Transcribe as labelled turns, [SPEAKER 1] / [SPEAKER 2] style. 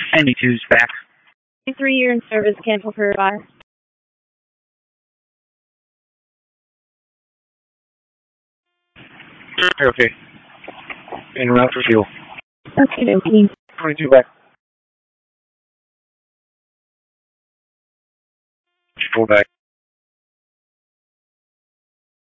[SPEAKER 1] 92's back.
[SPEAKER 2] 3-year in service, cancel for fire.
[SPEAKER 1] Okay. En route for fuel.
[SPEAKER 2] Okay.
[SPEAKER 1] 22 back. 4 back.